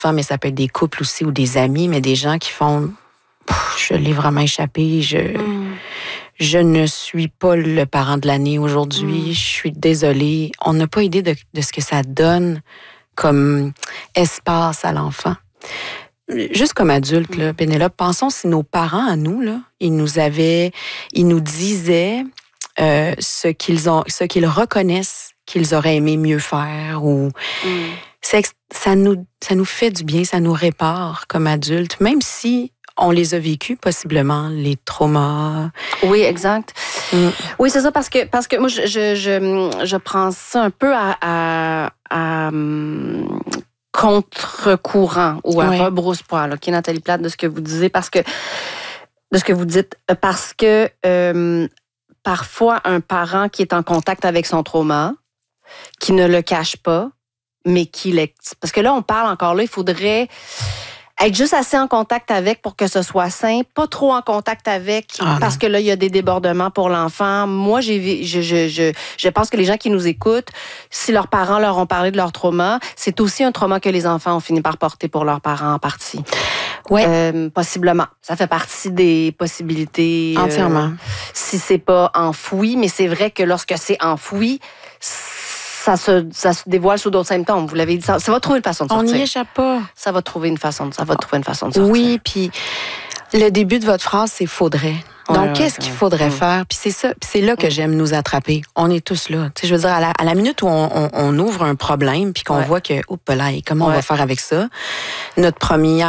mais ça peut être des couples aussi ou des amis, mais des gens qui font je l'ai vraiment échappé, je ne suis pas le parent de l'année aujourd'hui, je suis désolée. On n'a pas idée de ce que ça donne comme espace à l'enfant. Juste comme adulte, là, Pénélope, pensons si nos parents à nous, là, ils nous disaient ce qu'ils reconnaissent qu'ils auraient aimé mieux faire ou ça nous fait du bien, ça nous répare comme adultes, même si on les a vécus possiblement, les traumas. Oui, exact. Oui, c'est ça, parce que moi, je prends ça un peu à contre-courant ou à rebrousse-poil, OK, Nathalie Plate, de ce que vous disiez, parce que parfois, un parent qui est en contact avec son trauma, qui ne le cache pas, mais parce que là, on parle encore là, il faudrait être juste assez en contact avec pour que ce soit sain, pas trop en contact avec, parce que là, il y a des débordements pour l'enfant. Moi, je pense que les gens qui nous écoutent, si leurs parents leur ont parlé de leur trauma, c'est aussi un trauma que les enfants ont fini par porter pour leurs parents en partie. Oui. Possiblement. Ça fait partie des possibilités. Entièrement. Si c'est pas enfoui, mais c'est vrai que lorsque c'est enfoui, ça se dévoile sous d'autres symptômes. Vous l'avez dit, ça va trouver une façon de sortir. On n'y échappe pas. Ça va trouver une façon de sortir. Oui, puis le début de votre phrase, c'est « faudrait ». Donc, qu'est-ce qu'il faudrait faire? Puis c'est ça, puis c'est là que j'aime nous attraper. On est tous là. Tu sais, je veux dire, à la minute où on ouvre un problème, puis qu'on voit que, comment on va faire avec ça? Notre premier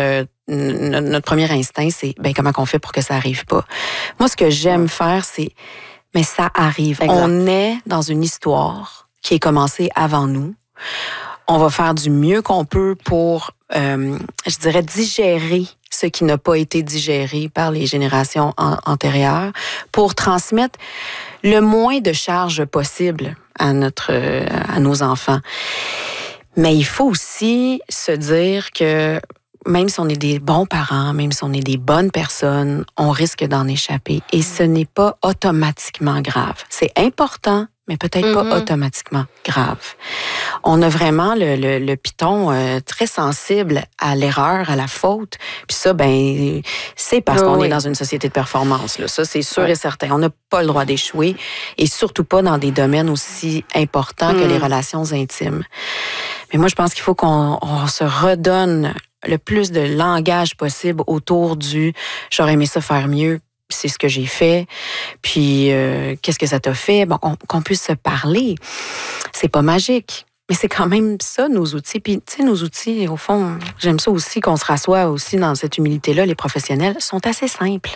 instinct, c'est, comment qu'on fait pour que ça arrive pas? Moi, ce que j'aime faire, c'est, mais ça arrive. Exact. On est dans une histoire qui est commencée avant nous. On va faire du mieux qu'on peut pour, je dirais, digérer ce qui n'a pas été digéré par les générations antérieures, pour transmettre le moins de charges possible à nos enfants. Mais il faut aussi se dire que même si on est des bons parents, même si on est des bonnes personnes, on risque d'en échapper. Et ce n'est pas automatiquement grave. C'est important, mais peut-être pas automatiquement grave. On a vraiment le piton très sensible à l'erreur, à la faute. Puis ça, c'est parce qu'on est dans une société de performance. Là. Ça, c'est sûr et certain. On n'a pas le droit d'échouer, et surtout pas dans des domaines aussi importants que les relations intimes. Mais moi, je pense qu'il faut qu'on se redonne le plus de langage possible autour du « j'aurais aimé ça faire mieux ». C'est ce que j'ai fait. Puis, qu'est-ce que ça t'a fait? Bon, qu'on puisse se parler. C'est pas magique, mais c'est quand même ça, nos outils. Puis, tu sais, nos outils, au fond, j'aime ça aussi qu'on se rassoie aussi dans cette humilité-là. Les professionnels sont assez simples.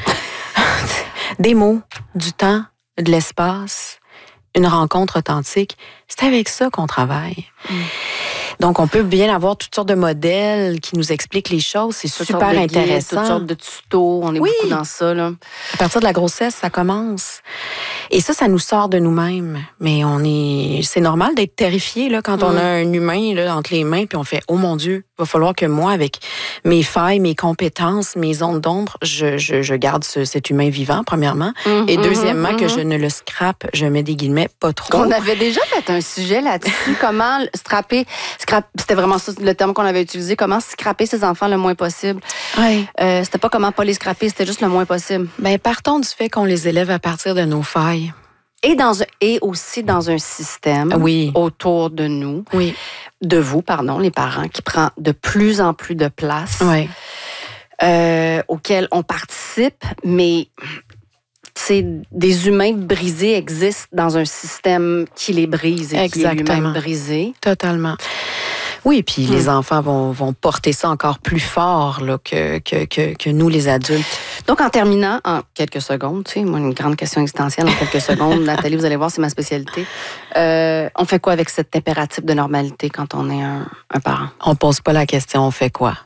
Des mots, du temps, de l'espace, une rencontre authentique. C'est avec ça qu'on travaille. Donc, on peut bien avoir toutes sortes de modèles qui nous expliquent les choses. C'est super intéressant. Toutes sortes de tutos. On est beaucoup dans ça, là. À partir de la grossesse, ça commence. Et ça nous sort de nous-mêmes. Mais c'est normal d'être terrifié, là, quand on a un humain, là, entre les mains, puis on fait, oh mon Dieu, il va falloir que moi, avec mes failles, mes compétences, mes zones d'ombre, je garde cet humain vivant, premièrement. Et deuxièmement, que je ne le scrape, je mets des guillemets, pas trop. On avait déjà fait un sujet là-dessus. Comment c'était vraiment ça le terme qu'on avait utilisé. Comment scraper ses enfants le moins possible. Oui. C'était pas comment pas les scraper, c'était juste le moins possible. Partons du fait qu'on les élève à partir de nos failles. Et aussi dans un système autour de nous, de vous, les parents, qui prend de plus en plus de place, auquel on participe, mais des humains brisés existent dans un système qui les brise et qui est lui-même brisé. Totalement. Oui, puis les enfants vont porter ça encore plus fort là, que nous, les adultes. Donc, en terminant, en quelques secondes, moi, une grande question existentielle en quelques secondes. Nathalie, vous allez voir, c'est ma spécialité. On fait quoi avec cet impératif de normalité quand on est un parent? On pose pas la question, on fait quoi?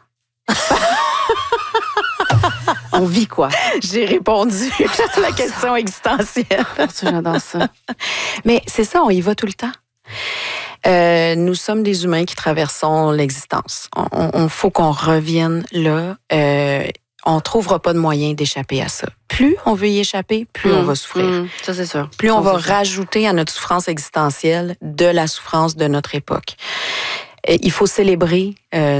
On vit quoi? J'ai répondu à la question existentielle. J'adore ça. Mais c'est ça, on y va tout le temps. Nous sommes des humains qui traversons l'existence. On faut qu'on revienne là. On trouvera pas de moyen d'échapper à ça. Plus on veut y échapper, plus on va souffrir. Ça, c'est sûr. Plus on va rajouter à notre souffrance existentielle de la souffrance de notre époque. Il faut célébrer